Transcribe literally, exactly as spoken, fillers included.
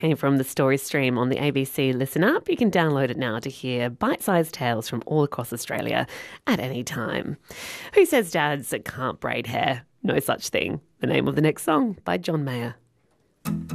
Came from the story stream on the A B C Listen app. You can download it now to hear bite-sized tales from all across Australia at any time. Who says dads can't braid hair? No such thing. The name of the next song by John Mayer.